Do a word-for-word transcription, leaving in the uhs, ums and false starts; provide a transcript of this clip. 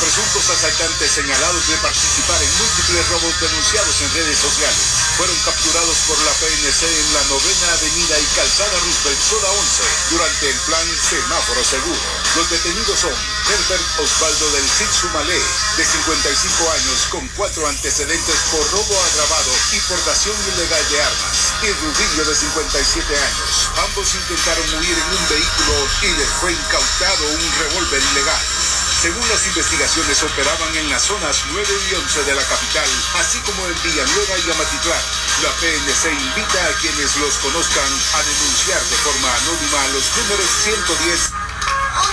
presuntos asaltantes señalados de participar en múltiples robos denunciados en redes sociales fueron capturados por la P N C en la Novena Avenida y Calzada Roosevelt, zona once, durante el plan Semáforo Seguro. Los detenidos son Herbert Osvaldo del Cid Sumalé, de cincuenta y cinco años, con cuatro antecedentes por robo agravado y portación ilegal de armas, y Rubillo, de cincuenta y siete años. Ambos intentaron huir en un vehículo y les fue incautado un revólver ilegal. Según las investigaciones, operaban en las zonas nueve y once de la capital, así como en Villanueva y Amatitlán. La P N C invita a quienes los conozcan a denunciar de forma anónima a los números ciento diez